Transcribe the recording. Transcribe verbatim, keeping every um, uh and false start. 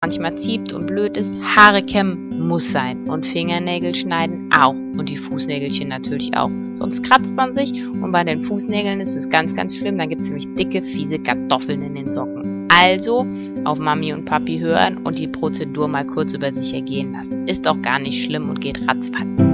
manchmal zieht und blöd ist. Haare kämmen muss sein und Fingernägel schneiden auch und die Fußnägelchen natürlich auch. Sonst kratzt man sich und bei den Fußnägeln ist es ganz, ganz schlimm. Dann gibt es nämlich dicke, fiese Kartoffeln in den Socken. Also auf Mami und Papi hören und die Prozedur mal kurz über sich ergehen lassen. Ist doch gar nicht schlimm und geht ratzfatz.